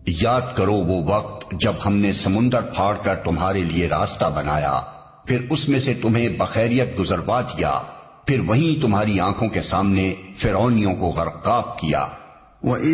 याद करो वो वक्त जब हमने समुंदर फाड़कर तुम्हारे लिए रास्ता बनाया, फिर उसमें से तुम्हें बखैरियत गुजरवा दिया, फिर वहीं तुम्हारी आंखों के सामने फिरौनियों को गर्काब किया।